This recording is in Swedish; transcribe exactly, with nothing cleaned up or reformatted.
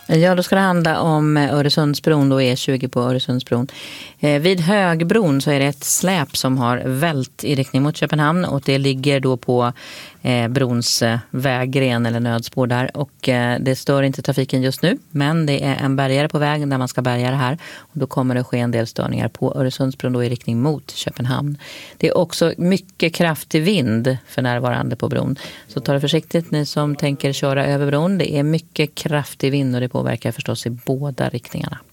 Ja, då ska det handla om Öresundsbron, då E tjugo på Öresundsbron. Eh, vid Högbron så är det ett släp som har vält i riktning mot Köpenhamn och det ligger då på eh, brons eh, väggren eller nödspår där och eh, det stör inte trafiken just nu, men det är en bärgare på vägen där man ska bärga det här och då kommer det ske en del störningar på Öresundsbron då i riktning mot Köpenhamn. Det är också mycket kraftig vind för närvarande på bron, så ta det försiktigt ni som tänker köra över bron. Det är mycket kraftig vind och det påverkar förstås i båda riktningarna.